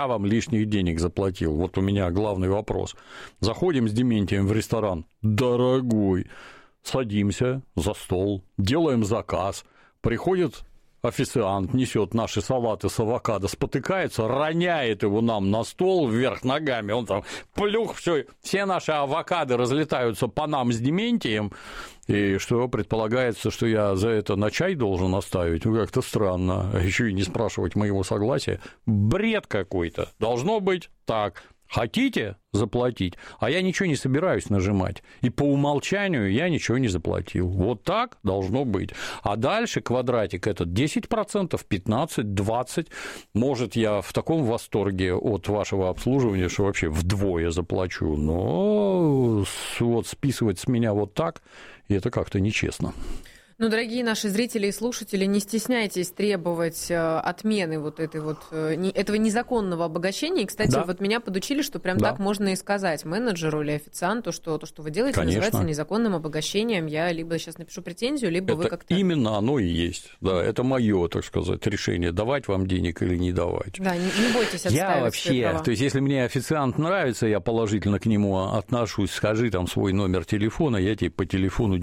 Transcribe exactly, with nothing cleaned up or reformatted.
я вам лишних денег заплатил? Вот у меня главный вопрос. Заходим с Дементием в ресторан. Дорогой. Садимся за стол, делаем заказ. Приходит официант, несет наши салаты с авокадо, спотыкается, роняет его нам на стол вверх ногами, он там плюх, все, все наши авокадо разлетаются по нам с Дементием, и что предполагается, что я за это на чай должен оставить, ну как-то странно, а еще и не спрашивать моего согласия, бред какой-то, должно быть так. Хотите заплатить, а я ничего не собираюсь нажимать, и по умолчанию я ничего не заплатил. Вот так должно быть. А дальше квадратик этот десять процентов, пятнадцать, двадцать. Может, я в таком восторге от вашего обслуживания, что вообще вдвое заплачу, но вот списывать с меня вот так, это как-то нечестно. Ну, дорогие наши зрители и слушатели, не стесняйтесь требовать отмены вот этой вот, этого незаконного обогащения. И, кстати, да. вот меня подучили, что прям да. так можно и сказать менеджеру или официанту, что то, что вы делаете, Конечно. называется незаконным обогащением. Я либо сейчас напишу претензию, либо это вы как-то... именно оно и есть. Да, это мое, так сказать, решение, давать вам денег или не давать. Да, не, не бойтесь отстаивать Я вообще, свои права. То есть, если мне официант нравится, я положительно к нему отношусь, скажи там свой номер телефона, я тебе по телефону